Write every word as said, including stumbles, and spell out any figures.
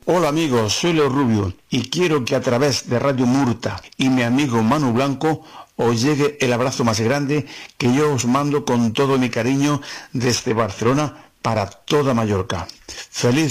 Hola amigos, soy Leo Rubio y quiero que a través de Radio Murta y mi amigo Manu Blanco os llegue el abrazo más grande que yo os mando con todo mi cariño desde Barcelona para toda Mallorca. Feliz